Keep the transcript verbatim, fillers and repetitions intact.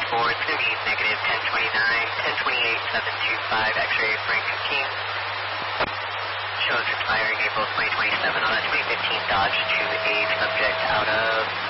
four, it's going to be negative ten twenty-nine, ten twenty-eight, seven two five, X-ray Frank fifteen. Shows expiring April twenty twenty-seven on a twenty fifteen Dodge to a subject out of